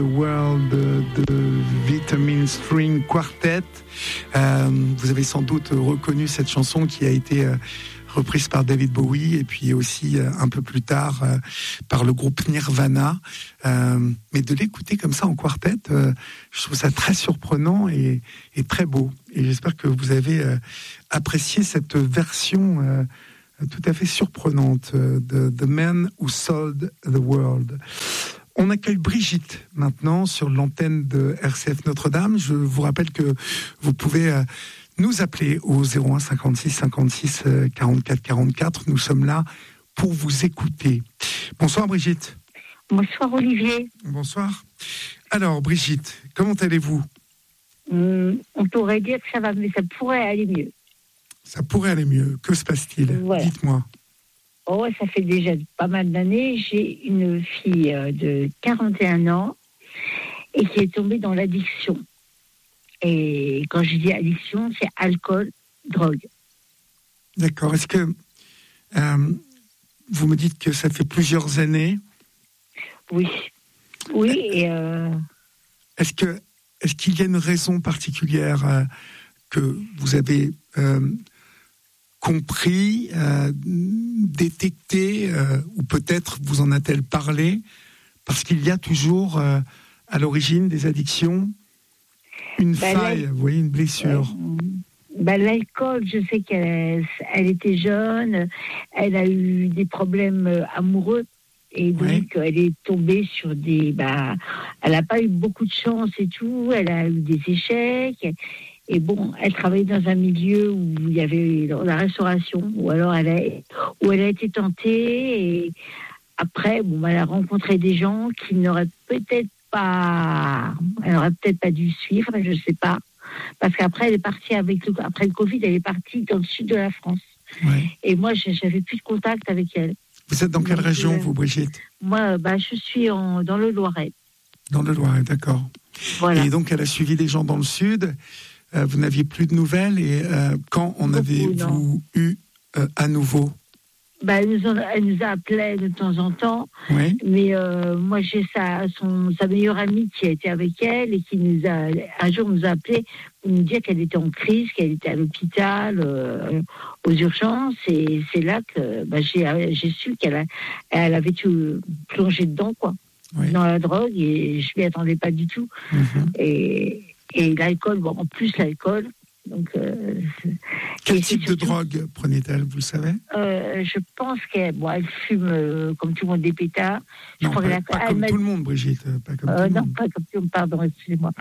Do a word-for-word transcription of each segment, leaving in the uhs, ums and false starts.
World de Vitamin String Quartet. Euh, vous avez sans doute reconnu cette chanson qui a été euh, reprise par David Bowie et puis aussi euh, un peu plus tard euh, par le groupe Nirvana. Euh, mais de l'écouter comme ça en quartet, euh, je trouve ça très surprenant et, et très beau. Et j'espère que vous avez euh, apprécié cette version euh, tout à fait surprenante de The Man Who Sold the World. On accueille Brigitte maintenant sur l'antenne de R C F Notre-Dame. Je vous rappelle que vous pouvez nous appeler au zéro un cinquante-six cinquante-six quarante-quatre quarante-quatre. Nous sommes là pour vous écouter. Bonsoir Brigitte. Bonsoir Olivier. Bonsoir. Alors Brigitte, comment allez-vous ? Hum, On pourrait dire que ça va, mais ça pourrait aller mieux. Ça pourrait aller mieux. Que se passe-t-il ? Voilà. Dites-moi. Oh, ça fait déjà pas mal d'années. J'ai une fille de quarante et un ans et qui est tombée dans l'addiction. Et quand je dis addiction, c'est alcool, drogue. D'accord. Est-ce que euh, vous me dites que ça fait plusieurs années ? Oui. Oui. Et euh... Est-ce que est-ce qu'il y a une raison particulière euh, que vous avez euh, compris, euh, détecté, euh, ou peut-être vous en a-t-elle parlé, parce qu'il y a toujours euh, à l'origine des addictions une bah, faille, vous voyez, une blessure. Euh, bah, l'alcool, je sais qu'elle elle était jeune, elle a eu des problèmes amoureux, et donc oui. Elle est tombée sur des... Bah, elle n'a pas eu beaucoup de chance et tout, elle a eu des échecs. Et bon, elle travaillait dans un milieu où il y avait la restauration, ou alors elle a, où elle a été tentée. Et après, bon, elle a rencontré des gens qui n'auraient peut-être pas, elle n'aurait peut-être pas dû suivre, je ne sais pas. Parce qu'après, elle est partie avec le, après le Covid, elle est partie dans le sud de la France. Ouais. Et moi, j'avais plus de contact avec elle. Vous êtes dans quelle donc, région, euh, vous, Brigitte ? Moi, bah, je suis en, dans le Loiret. Dans le Loiret, d'accord. Voilà. Et donc, elle a suivi des gens dans le sud. Euh, vous n'aviez plus de nouvelles et euh, quand en avez-vous eu euh, à nouveau ? Bah, elle, nous en, elle nous a appelé de temps en temps, oui. Mais euh, moi j'ai sa, son, sa meilleure amie qui a été avec elle et qui nous a un jour nous a appelé pour nous dire qu'elle était en crise, qu'elle était à l'hôpital, euh, aux urgences, et c'est là que bah, j'ai, j'ai su qu'elle a, elle avait tout plongé dedans, quoi, oui. Dans la drogue, et je m'y attendais pas du tout. Mm-hmm. Et Et l'alcool, bon, en plus l'alcool. Donc, euh, quel type surtout, de drogue prenait-elle, vous le savez ? euh, Je pense qu'elle bon, elle fume euh, comme tout le monde des pétards. Je non, pas, la, pas comme tout le monde, Brigitte. Pas comme euh, tout le non, monde. pas comme tout le monde, pardon, excusez-moi.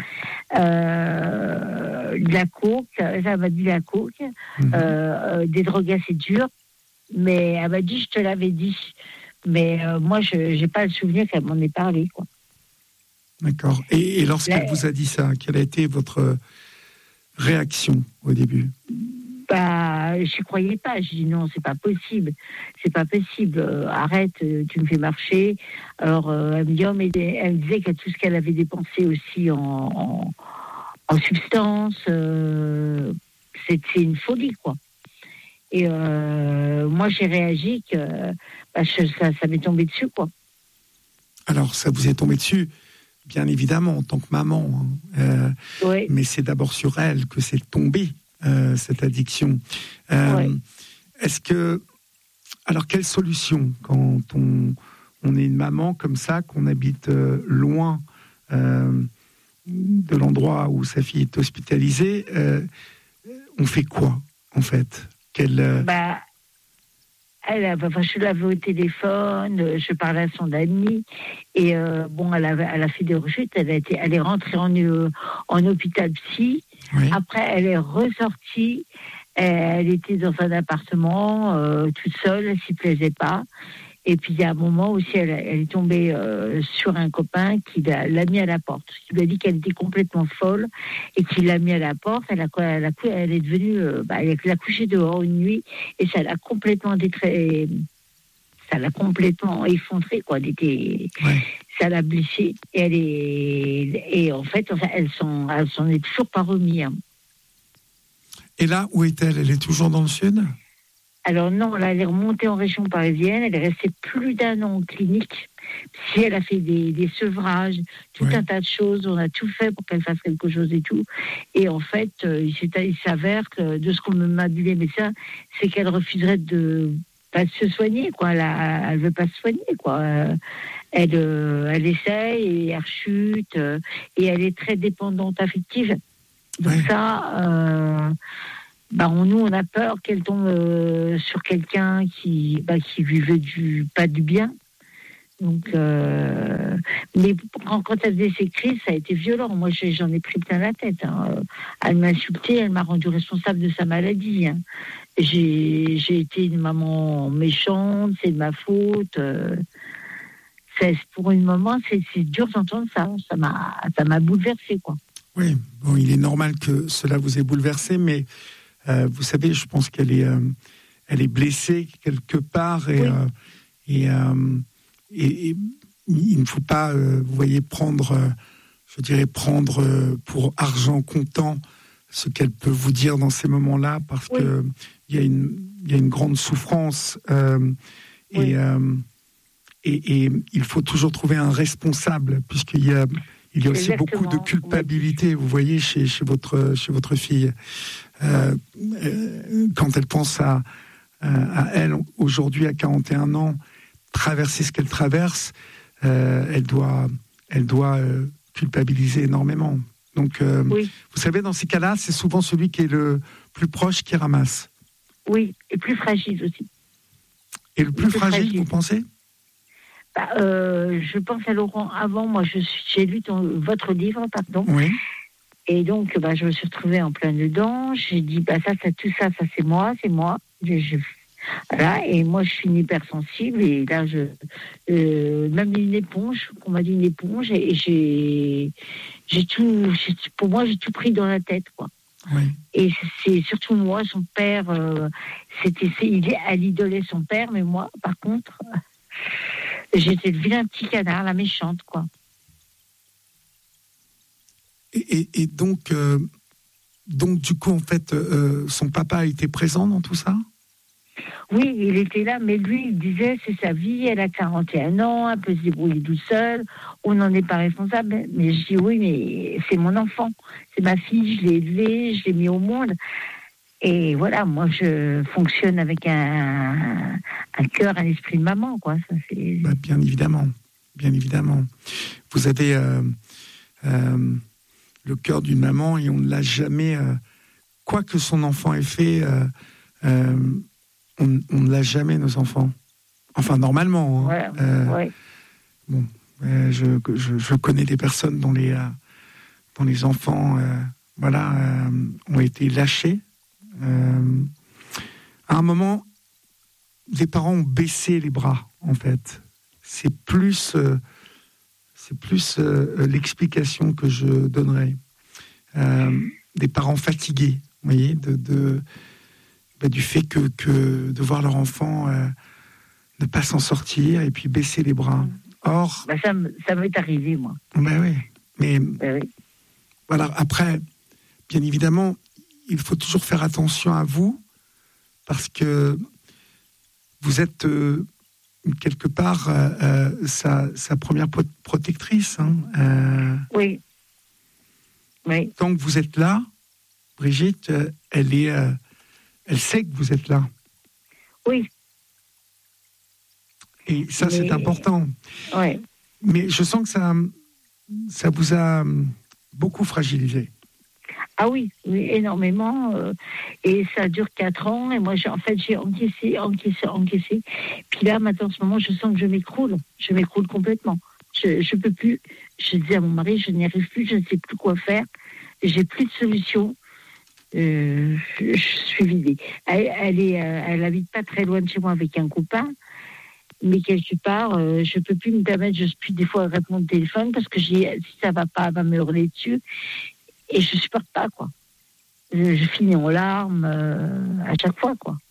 Euh, de la coke, elle m'a dit la coke, mm-hmm. euh, des drogues assez dures, mais elle m'a dit, je te l'avais dit. Mais euh, moi, je n'ai pas le souvenir qu'elle m'en ait parlé, quoi. D'accord. Et, et lorsqu'elle la... vous a dit ça, quelle a été votre réaction au début ? Bah, je croyais pas. Je dis non, c'est pas possible, c'est pas possible. Euh, arrête, tu me fais marcher. Alors euh, elle me dit, oh, mais elle me disait que tout ce qu'elle avait dépensé aussi en, en, en substances, euh, c'était une folie, quoi. Et euh, moi, j'ai réagi que bah, je, ça, ça m'est tombé dessus, quoi. Alors, ça vous est tombé dessus ? Bien évidemment, en tant que maman, hein. euh, oui. Mais c'est d'abord sur elle que c'est tombé, euh, cette addiction. Euh, oui. Est-ce que... Alors, quelle solution quand on, on est une maman comme ça, qu'on habite euh, loin euh, de l'endroit où sa fille est hospitalisée, euh, on fait quoi, en fait ? Quelle... Euh... Bah... Elle, enfin, je l'avais au téléphone, je parlais à son amie, et euh, bon, elle, avait, elle a fait des rechutes, elle, a été, elle est rentrée en, euh, en hôpital psy, oui. Après elle est ressortie, elle était dans un appartement, euh, toute seule, elle s'y plaisait pas, et puis il y a un moment aussi, elle, elle est tombée euh, sur un copain qui l'a, l'a mis à la porte, qui lui a dit qu'elle était complètement folle, et qui l'a mis à la porte, elle, a, elle, a, elle est devenue, euh, bah, elle a couché dehors une nuit, et ça l'a complètement détré... ça l'a complètement effondrée, quoi. Elle était, ouais. Ça l'a blessée, et elle est, et en fait, enfin, elle s'en, elle s'en est toujours pas remise. Hein. Et là, où est-elle ? Elle est toujours dans le sud ? Alors non, là, elle est remontée en région parisienne. Elle est restée plus d'un an en clinique. Si elle a fait des, des sevrages, tout ouais. un tas de choses. On a tout fait pour qu'elle fasse quelque chose et tout. Et en fait, euh, il, il s'avère que de ce qu'on m'a dit les médecins, c'est qu'elle refuserait de pas de se soigner, quoi. Elle, a, elle veut pas se soigner, quoi. Euh, elle, euh, elle essaye et elle rechute euh, et elle est très dépendante affective. Donc ouais. ça. Euh, Bah, on, nous, on a peur qu'elle tombe euh, sur quelqu'un qui, bah, qui lui veut du, pas du bien. Donc, euh, mais quand, quand elle faisait ses crises, ça a été violent. Moi, j'en ai pris plein la tête. Hein. Elle m'a insultée, elle m'a rendu responsable de sa maladie. Hein. J'ai, j'ai été une maman méchante, c'est de ma faute. Euh, c'est, pour une maman, c'est, c'est dur d'entendre ça. Ça m'a, ça m'a bouleversée, quoi. Oui, bon, il est normal que cela vous ait bouleversé, mais Euh, vous savez, je pense qu'elle est, euh, elle est blessée quelque part et, oui. euh, et, euh, et, et il ne faut pas, euh, vous voyez, prendre, euh, je dirais, prendre euh, pour argent comptant ce qu'elle peut vous dire dans ces moments-là, parce oui. que il y a une, il y a une grande souffrance euh, oui. et, euh, et, et il faut toujours trouver un responsable, puisqu'il y a Il y a aussi Exactement. beaucoup de culpabilité, vous voyez, chez, chez, votre, chez votre fille. Euh, euh, quand elle pense à, à elle, aujourd'hui, à quarante et un ans, traverser ce qu'elle traverse, euh, elle doit, elle doit euh, culpabiliser énormément. Donc, euh, oui. vous savez, dans ces cas-là, c'est souvent celui qui est le plus proche qui ramasse. Oui, et plus fragile aussi. Et le plus, le plus fragile, fragile, vous pensez ? Bah, euh, je pense à Laurent avant. Moi, je suis, j'ai lu ton, votre livre, pardon. Oui. Et donc, bah, je me suis retrouvée en plein dedans. J'ai dit, bah, ça, ça, tout ça, ça, c'est moi, c'est moi. Je, je, voilà. Et moi, je suis une hypersensible. Et là, je, euh, même une éponge, on m'a dit une éponge. Et, et j'ai, j'ai tout, j'ai, pour moi, j'ai tout pris dans la tête, quoi. Oui. Et c'est surtout moi, son père, euh, c'était, c'est, il, elle idolait son père, mais moi, par contre, j'étais le vilain petit canard, la méchante, quoi. Et, et, et donc, euh, donc, du coup, en fait, euh, son papa a été présent dans tout ça ? Oui, il était là, mais lui, il disait, c'est sa vie, elle a quarante et un ans, elle peut se débrouiller toute seule, on n'en est pas responsable. Mais je dis, oui, mais c'est mon enfant, c'est ma fille, je l'ai élevée, je l'ai mis au monde. Et voilà, moi, je fonctionne avec un, un cœur, un esprit de maman, quoi. Ça, c'est... Bah, bien évidemment, bien évidemment. Vous avez euh, euh, le cœur d'une maman et on ne l'a jamais, euh, quoi que son enfant ait fait, euh, euh, on, on ne l'a jamais, nos enfants. Enfin, normalement. Hein. Ouais, euh, ouais. Bon, euh, je, je, je connais des personnes dont les, euh, dont les enfants, euh, voilà, euh, ont été lâchés. Euh, à un moment, les parents ont baissé les bras, en fait. C'est plus, euh, c'est plus euh, l'explication que je donnerais. Euh, des parents fatigués, vous voyez, de, de, bah, du fait que, que de voir leur enfant euh, ne pas s'en sortir et puis baisser les bras. Or, bah ça, ça m'est arrivé, moi. Ben oui, mais ben oui. Voilà. Après, bien évidemment, il faut toujours faire attention à vous parce que vous êtes euh, quelque part euh, euh, sa, sa première protectrice. Hein, euh, oui. oui. Tant que vous êtes là, Brigitte, euh, elle est, euh, elle sait que vous êtes là. Oui. Et ça, Mais... c'est important. Oui. Mais je sens que ça, ça vous a beaucoup fragilisé. Ah oui, oui, énormément. Euh, et ça dure quatre ans. Et moi, j'ai, en fait, j'ai encaissé, encaissé, encaissé. Puis là, maintenant, en ce moment, je sens que je m'écroule. Je m'écroule complètement. Je ne peux plus. Je dis à mon mari, je n'y arrive plus, je ne sais plus quoi faire. J'ai plus de solution. Euh, je, je suis vidée. Elle, elle est, euh, elle habite pas très loin de chez moi avec un copain. Mais quelque part, euh, je peux plus me permettre, je peux des fois répondre au téléphone parce que j'ai, si ça va pas, elle va me hurler dessus. Et je supporte pas, quoi. Je, je finis en larmes euh, à chaque fois, quoi.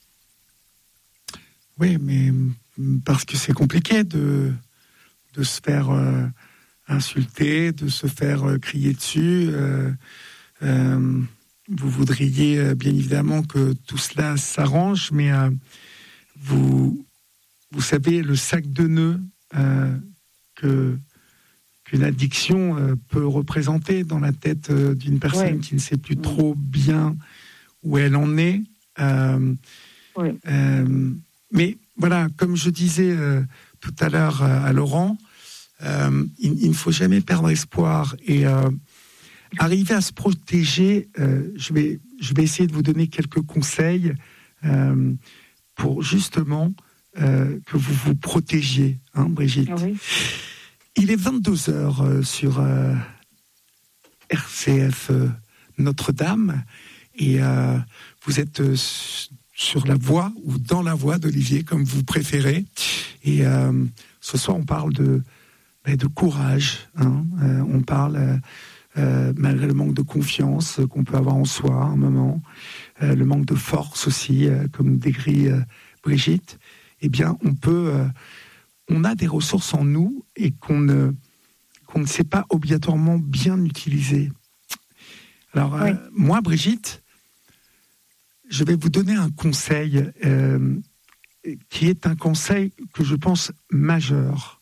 Oui, mais parce que c'est compliqué de, de se faire euh, insulter, de se faire euh, crier dessus. Euh, euh, vous voudriez euh, bien évidemment que tout cela s'arrange, mais euh, vous, vous savez, le sac de nœuds euh, que, qu'une addiction euh, peut représenter dans la tête euh, d'une personne ouais. qui ne sait plus trop bien où elle en est. Euh, ouais. euh, mais voilà, comme je disais euh, tout à l'heure euh, à Laurent, euh, il, il ne faut jamais perdre espoir et euh, arriver à se protéger. Euh, je vais, je vais essayer de vous donner quelques conseils euh, pour justement euh, que vous vous protégiez, hein, Brigitte. Oui. Il est vingt-deux heures euh, sur euh, R C F euh, Notre-Dame et euh, vous êtes euh, sur la voie ou dans la voie d'Olivier, comme vous préférez. Et euh, ce soir, on parle de, ben, de courage. Hein. Euh, on parle, euh, euh, malgré le manque de confiance qu'on peut avoir en soi à un moment, euh, le manque de force aussi, euh, comme décrit euh, Brigitte, eh bien, on peut... Euh, on a des ressources en nous et qu'on ne, qu'on ne sait pas obligatoirement bien utiliser. Alors, oui. euh, moi, Brigitte, je vais vous donner un conseil euh, qui est un conseil que je pense majeur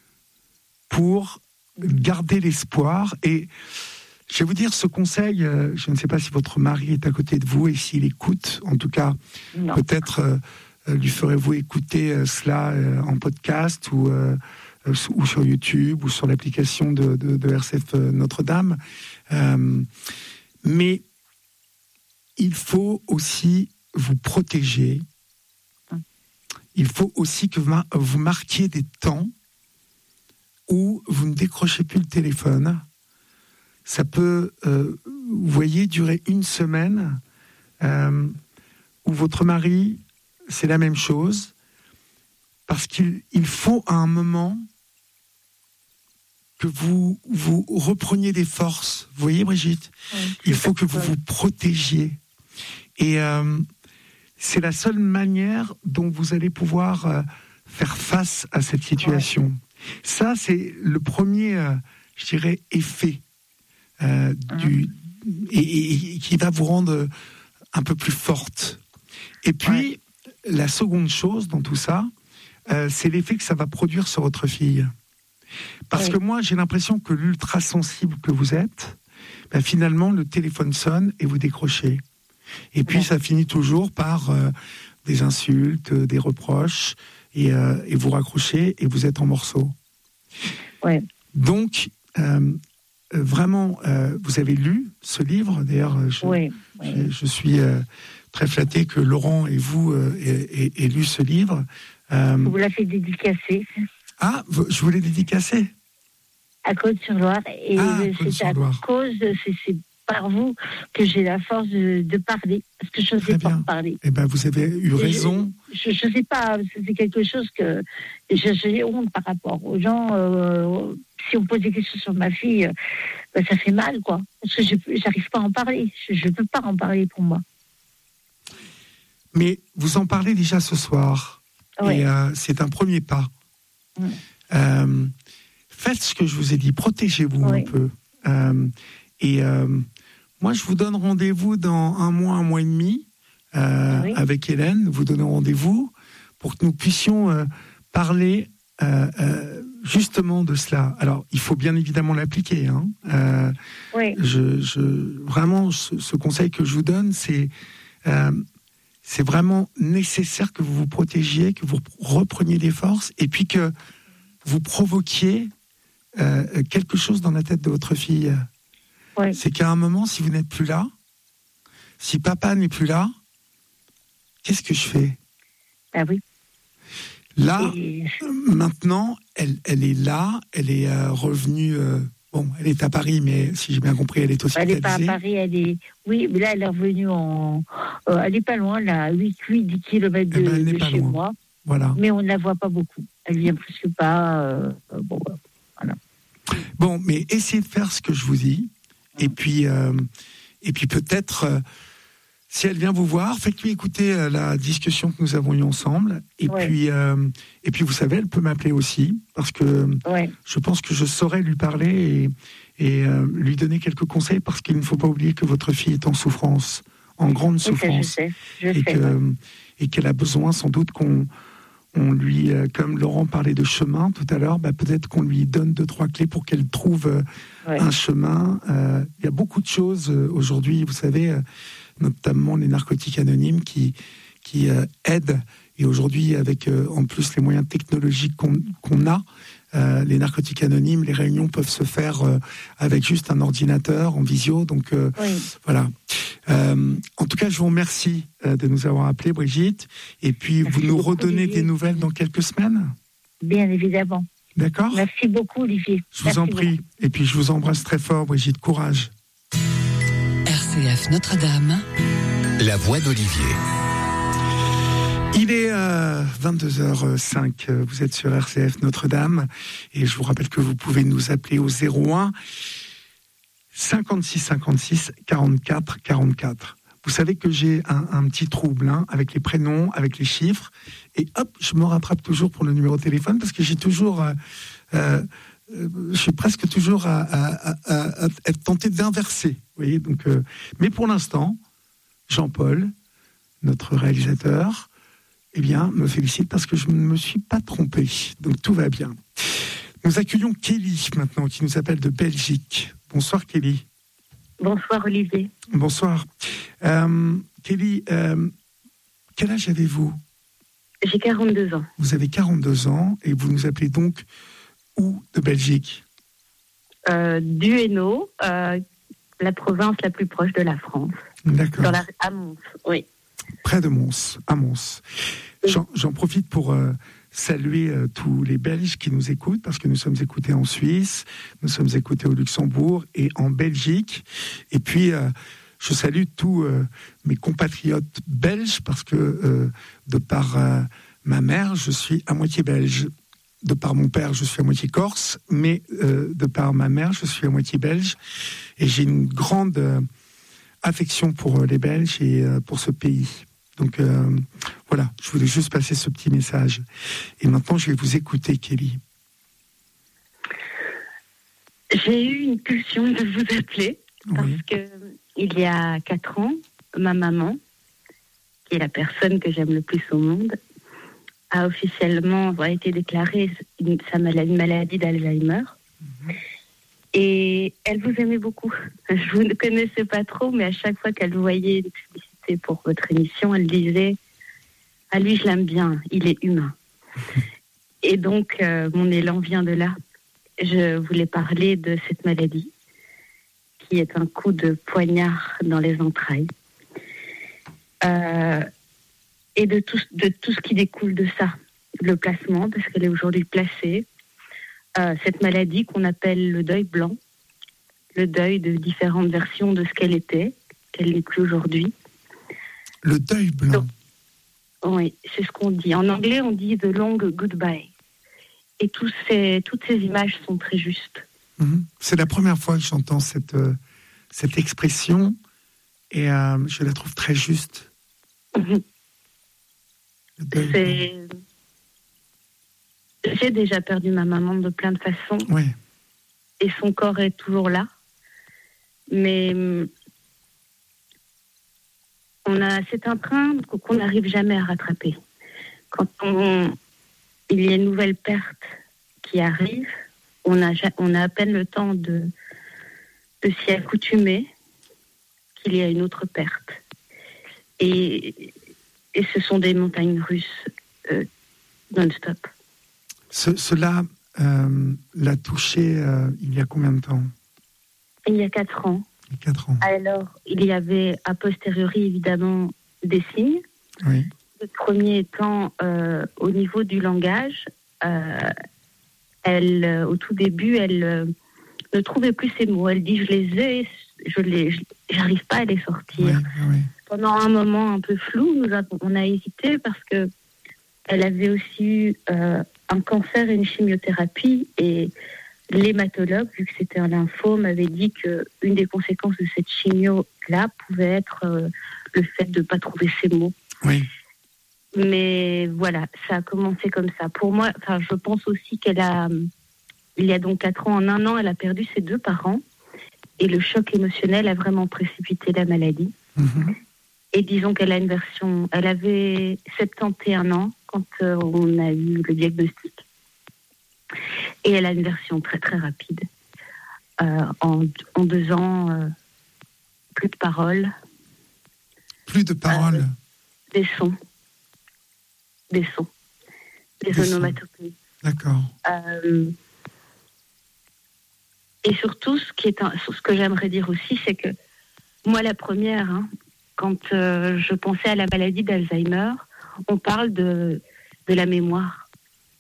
pour garder l'espoir. Et je vais vous dire ce conseil, euh, je ne sais pas si votre mari est à côté de vous et s'il écoute, en tout cas, non. peut-être... Euh, lui ferez-vous écouter euh, cela euh, en podcast ou, euh, ou sur YouTube ou sur l'application de, de, de R C F Notre-Dame. Euh, mais il faut aussi vous protéger. Il faut aussi que vous marquiez des temps où vous ne décrochez plus le téléphone. Ça peut, euh, vous voyez, durer une semaine euh, où votre mari... c'est la même chose, parce qu'il il faut à un moment que vous, vous repreniez des forces. Vous voyez, Brigitte ? Oui, il faut que vous vous protégiez. Et euh, c'est la seule manière dont vous allez pouvoir euh, faire face à cette situation. Ouais. Ça, c'est le premier, euh, je dirais, effet euh, mmh. du, et, et, et qui va vous rendre un peu plus forte. Et puis... Ouais. La seconde chose dans tout ça, euh, c'est l'effet que ça va produire sur votre fille. Parce oui. que moi, j'ai l'impression que l'ultra sensible que vous êtes, ben finalement, le téléphone sonne et vous décrochez. Et puis, ouais. ça finit toujours par euh, des insultes, des reproches, et, euh, et vous raccrochez et vous êtes en morceaux. Ouais. Donc, euh, vraiment, euh, vous avez lu ce livre. D'ailleurs, je, oui. Oui. je, je suis... Euh, très flatté que Laurent et vous euh, aient, aient lu ce livre. Euh... Vous l'avez dédicacé. Ah, je vous l'ai dédicacé à Côte-sur-Loire. Et ah, c'est à cause, c'est, c'est par vous que j'ai la force de, de parler. Parce que je ne sais pas parler. Eh bien, vous avez eu raison. Je ne sais pas, c'est quelque chose que j'ai honte par rapport aux gens. Euh, si on pose des questions sur ma fille, ben, ça fait mal, quoi. Parce que je n'arrive pas à en parler. Je ne peux pas en parler pour moi. Mais vous en parlez déjà ce soir, oui. et euh, c'est un premier pas. Oui. Euh, faites ce que je vous ai dit, protégez-vous oui. un peu. Euh, et euh, moi, je vous donne rendez-vous dans un mois, un mois et demi, euh, oui. avec Hélène. Vous donnez rendez-vous pour que nous puissions euh, parler euh, euh, justement de cela. Alors, il faut bien évidemment l'appliquer. Hein. Euh, oui. je, je, vraiment, ce, ce conseil que je vous donne, c'est... Euh, C'est vraiment nécessaire que vous vous protégiez, que vous repreniez des forces et puis que vous provoquiez euh, quelque chose dans la tête de votre fille. Ouais. C'est qu'à un moment, si vous n'êtes plus là, si papa n'est plus là, qu'est-ce que je fais ? Ah oui. Là, et... maintenant, elle, elle est là, elle est euh, revenue... Euh, Bon, elle est à Paris, mais si j'ai bien compris, elle est hospitalisée. Elle n'est pas à Paris, elle est... Oui, mais là, elle est revenue en... Euh, elle n'est pas loin, là, à huit dix kilomètres de, eh ben, de chez loin. moi. Voilà. Mais on ne la voit pas beaucoup. Elle vient presque pas... Euh, bon, voilà. Bon, mais essayez de faire ce que je vous dis. Et puis, euh, et puis peut-être... Euh, Si elle vient vous voir, faites-lui écouter euh, la discussion que nous avons eue ensemble. Et, ouais. puis, euh, et puis, vous savez, elle peut m'appeler aussi, parce que Ouais. je pense que je saurais lui parler et, et euh, lui donner quelques conseils, parce qu'il ne faut pas oublier que votre fille est en souffrance, en grande Oui, ça, souffrance. je sais. Je et, sais, que, ouais. et qu'elle a besoin sans doute qu'on on lui, euh, comme Laurent parlait de chemin tout à l'heure, bah, peut-être qu'on lui donne deux, trois clés pour qu'elle trouve euh, Ouais. un chemin. Euh, il y a beaucoup de choses euh, aujourd'hui, vous savez, euh, notamment les narcotiques anonymes qui, qui euh, aident. Et aujourd'hui, avec euh, en plus les moyens technologiques qu'on, qu'on a, euh, les narcotiques anonymes, les réunions peuvent se faire euh, avec juste un ordinateur en visio. Donc euh, Oui. voilà. Euh, en tout cas, je vous remercie euh, de nous avoir appelés, Brigitte. Et puis, Merci vous nous beaucoup, redonnez Olivier. des nouvelles dans quelques semaines. Bien évidemment. D'accord ? Merci beaucoup, Olivier. Je vous Merci en prie. beaucoup. Et puis, je vous embrasse très fort, Brigitte. Courage. R C F Notre-Dame. La voix d'Olivier. Il est euh, vingt-deux heures cinq, vous êtes sur R C F Notre-Dame, et je vous rappelle que vous pouvez nous appeler au zéro un cinquante-six cinquante-six quarante-quatre quarante-quatre. Vous savez que j'ai un, un petit trouble hein, avec les prénoms, avec les chiffres, et hop, je me rattrape toujours pour le numéro de téléphone, parce que j'ai toujours... Euh, euh, je suis presque toujours à, à, à, à être tenté d'inverser. Vous voyez, donc, euh, mais pour l'instant, Jean-Paul, notre réalisateur, eh bien, me félicite parce que je ne me suis pas trompé. Donc tout va bien. Nous accueillons Kelly maintenant, qui nous appelle de Belgique. Bonsoir Kelly. Bonsoir, Olivier. Bonsoir. Euh, Kelly, euh, quel âge avez-vous ? J'ai quarante-deux ans. Vous avez quarante-deux ans et vous nous appelez donc où de Belgique ? Euh, du Hainaut, euh, la province la plus proche de la France. D'accord. Dans la, à Mons, oui. Près de Mons, à Mons. Oui. J'en, j'en profite pour euh, saluer euh, tous les Belges qui nous écoutent, parce que nous sommes écoutés en Suisse, nous sommes écoutés au Luxembourg et en Belgique. Et puis, euh, je salue tous euh, mes compatriotes belges, parce que euh, de par euh, ma mère, je suis à moitié belge. De par mon père, je suis à moitié corse, mais euh, de par ma mère, je suis à moitié belge. Et j'ai une grande... Euh, affection pour les Belges et pour ce pays. Donc euh, voilà, je voulais juste passer ce petit message. Et maintenant, je vais vous écouter, Kelly. J'ai eu une pulsion de vous appeler parce Oui. que il y a quatre ans, ma maman, qui est la personne que j'aime le plus au monde, a officiellement a été déclarée une, sa maladie, une maladie d'Alzheimer. Mm-hmm. Et elle vous aimait beaucoup. Je vous ne connaissais pas trop, mais à chaque fois qu'elle voyait une publicité pour votre émission, elle disait « Ah, lui, je l'aime bien, il est humain. » Et donc, euh, mon élan vient de là. Je voulais parler de cette maladie, qui est un coup de poignard dans les entrailles. Euh, et de tout, de tout ce qui découle de ça. Le placement, parce qu'elle est aujourd'hui placée. Euh, cette maladie qu'on appelle le deuil blanc, le deuil de différentes versions de ce qu'elle était, qu'elle n'est plus aujourd'hui. Le deuil blanc. Donc, oui, c'est ce qu'on dit. En anglais, on dit « the long goodbye ». Et tous ces, toutes ces images sont très justes. Mmh. C'est la première fois que j'entends cette, euh, cette expression et euh, je la trouve très juste. Mmh. Le deuil C'est... blanc. J'ai déjà perdu ma maman de plein de façons. Ouais. Et son corps est toujours là. Mais on a, c'est un train qu'on n'arrive jamais à rattraper. Quand on, il y a une nouvelle perte qui arrive, on a, on a à peine le temps de, de s'y accoutumer qu'il y a une autre perte. Et, et ce sont des montagnes russes euh, non-stop. Ce, cela euh, l'a touché euh, il y a combien de temps ? Il y a quatre ans. Il y a quatre ans. Alors, il y avait a posteriori évidemment des signes. Oui. Le premier étant euh, au niveau du langage. Euh, elle, euh, au tout début, elle euh, ne trouvait plus ses mots. Elle dit « je les ai, je les, je, j'arrive pas à les sortir Oui, ». oui. Pendant un moment un peu flou, nous avons, on a hésité parce que elle avait aussi eu euh, un cancer et une chimiothérapie et l'hématologue, vu que c'était un lymphome, avait dit qu'une des conséquences de cette chimio-là pouvait être euh, le fait de ne pas trouver ses mots. Oui. Mais voilà, ça a commencé comme ça. Pour moi, enfin, je pense aussi qu'elle a, il y a donc quatre ans, en un an, elle a perdu ses deux parents. Et le choc émotionnel a vraiment précipité la maladie. Mmh. Et disons qu'elle a une version... Elle avait soixante et un ans quand euh, on a eu le diagnostic. Et elle a une version très très rapide. Euh, en, en deux ans, euh, plus de paroles. Plus de paroles. Euh, des sons. Des sons. Des, des onomatopées. D'accord. Euh, et surtout, ce, qui est un, ce que j'aimerais dire aussi, c'est que moi, la première, hein, quand euh, je pensais à la maladie d'Alzheimer, on parle de, de la mémoire.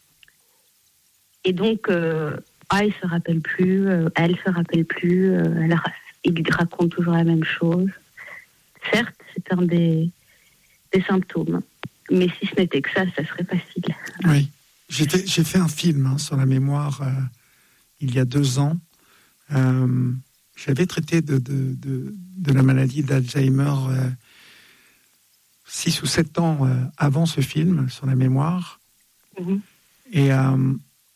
Et donc, euh, ah, il se rappelle plus, euh, elle se rappelle plus, euh, elle, il raconte toujours la même chose. Certes, c'est un des, des symptômes, mais si ce n'était que ça, ça serait facile. Oui, J'étais, j'ai fait un film hein, sur la mémoire euh, il y a deux ans. Euh, j'avais traité de, de, de, de la maladie d'Alzheimer euh, six ou sept ans euh, avant ce film sur la mémoire. Mmh. Et euh,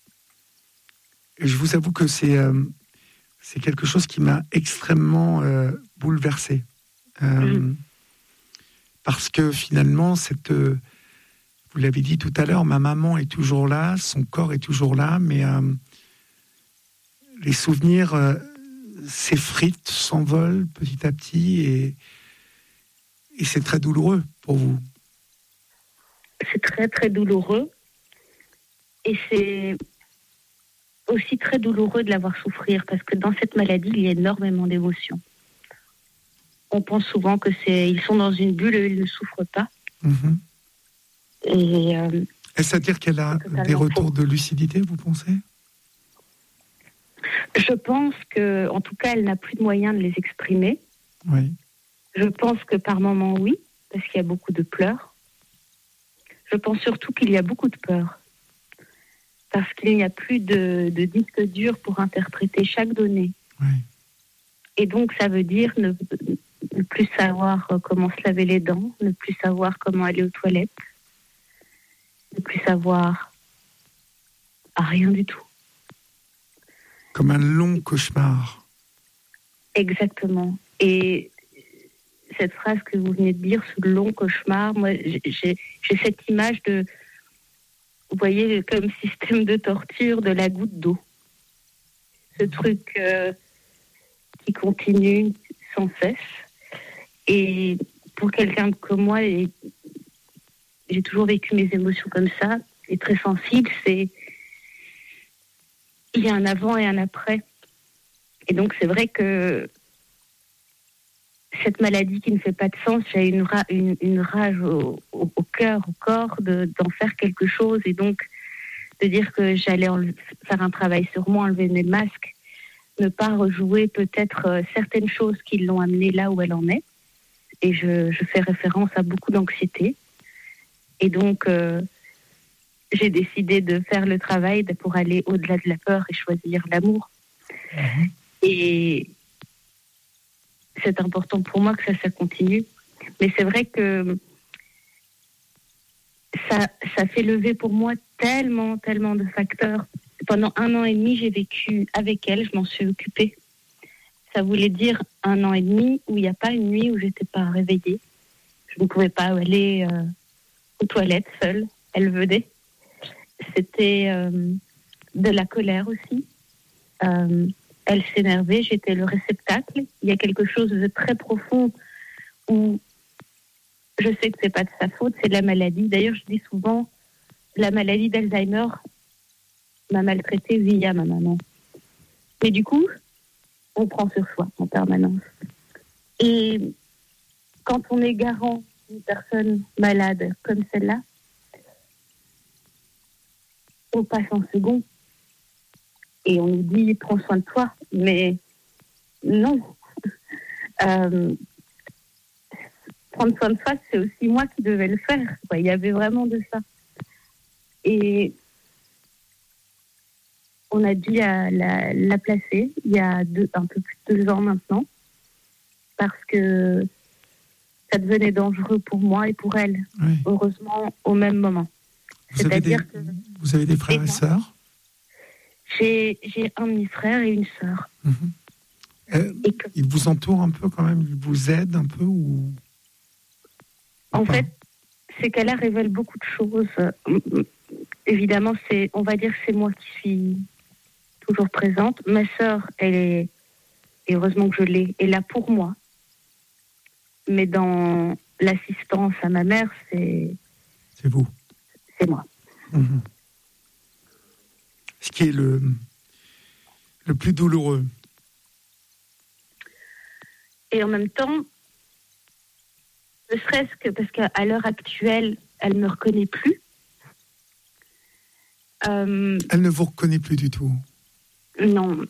je vous avoue que c'est, euh, c'est quelque chose qui m'a extrêmement euh, bouleversé. Euh, mmh. Parce que finalement, cette, euh, vous l'avez dit tout à l'heure, ma maman est toujours là, son corps est toujours là, mais euh, les souvenirs euh, s'effritent, s'envolent petit à petit, et, et c'est très douloureux pour vous. C'est très très douloureux, et c'est aussi très douloureux de la voir souffrir, parce que dans cette maladie, il y a énormément d'émotions. On pense souvent que c'est, ils sont dans une bulle et ils ne souffrent pas. Mmh. Et euh, est-ce à dire qu'elle a des retours faux. de lucidité, vous pensez ? Je pense que, en tout cas, elle n'a plus de moyens de les exprimer. Oui. Je pense que par moments, oui, parce qu'il y a beaucoup de pleurs. Je pense surtout qu'il y a beaucoup de peur, parce qu'il n'y a plus de, de disque dur pour interpréter chaque donnée. Oui. Et donc, ça veut dire ne, ne plus savoir comment se laver les dents, ne plus savoir comment aller aux toilettes, ne plus savoir à rien du tout. Comme un long cauchemar. Exactement. Et cette phrase que vous venez de dire, ce long cauchemar, moi, j'ai, j'ai cette image de, vous voyez, comme système de torture de la goutte d'eau. Ce truc euh, qui continue sans cesse. Et pour quelqu'un comme moi, et j'ai toujours vécu mes émotions comme ça, et très sensible, c'est il y a un avant et un après. Et donc c'est vrai que cette maladie qui ne fait pas de sens, j'ai une, ra- une, une rage au, au, au cœur, au corps, de, d'en faire quelque chose, et donc de dire que j'allais enle- faire un travail sur moi, enlever mes masques, ne pas rejouer peut-être euh, certaines choses qui l'ont amenée là où elle en est. Et je, je fais référence à beaucoup d'anxiété. Et donc, euh, j'ai décidé de faire le travail pour aller au-delà de la peur et choisir l'amour. Mmh. Et c'est important pour moi que ça, ça continue. Mais c'est vrai que ça, ça fait lever pour moi tellement, tellement de facteurs. Pendant un an et demi, j'ai vécu avec elle, je m'en suis occupée. Ça voulait dire un an et demi où il n'y a pas une nuit où je n'étais pas réveillée. Je ne pouvais pas aller euh, aux toilettes seule. Elle venait. C'était euh, de la colère aussi. Euh, elle s'énervait, j'étais le réceptacle. Il y a quelque chose de très profond où je sais que c'est pas de sa faute, c'est de la maladie. D'ailleurs, je dis souvent, la maladie d'Alzheimer m'a maltraitée via ma maman. Mais du coup, on prend sur soi en permanence. Et quand on est garant d'une personne malade comme celle-là, on passe en second et on nous dit prends soin de toi, mais non. euh, prendre soin de soi, c'est aussi moi qui devais le faire. Quoi. Il y avait vraiment de ça. Et on a dû la, la, la placer il y a deux, un peu plus de deux ans maintenant, parce que ça devenait dangereux pour moi et pour elle. Oui. Heureusement, au même moment. Vous avez, des, que vous avez des frères et, et sœurs? J'ai, j'ai un demi-frère et une sœur. Mmh. Euh, Et que, ils vous entourent un peu quand même? Ils vous aident un peu ou... en Enfin. fait, ces cas-là révèlent beaucoup de choses. Évidemment, c'est, on va dire que c'est moi qui suis toujours présente. Ma sœur, elle est, et heureusement que je l'ai, est là pour moi. Mais dans l'assistance à ma mère, c'est... C'est vous. C'est moi. Mmh. Ce qui est le, le plus douloureux. Et en même temps, ne serait-ce que parce qu'à l'heure actuelle, elle ne me reconnaît plus. Euh, Elle ne vous reconnaît plus du tout. non,